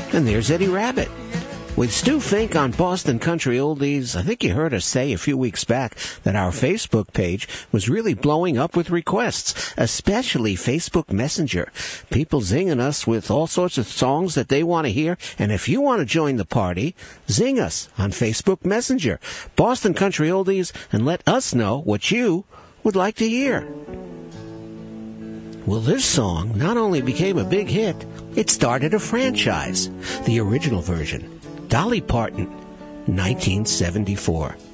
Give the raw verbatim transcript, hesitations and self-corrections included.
And there's Eddie Rabbitt. With Stu Fink on Boston Country Oldies, I think you heard us say a few weeks back that our Facebook page was really blowing up with requests, especially Facebook Messenger. People zinging us with all sorts of songs that they want to hear. And if you want to join the party, zing us on Facebook Messenger, Boston Country Oldies, and let us know what you would like to hear. Well, this song not only became a big hit, it started a franchise. The original version, Dolly Parton, nineteen seventy-four.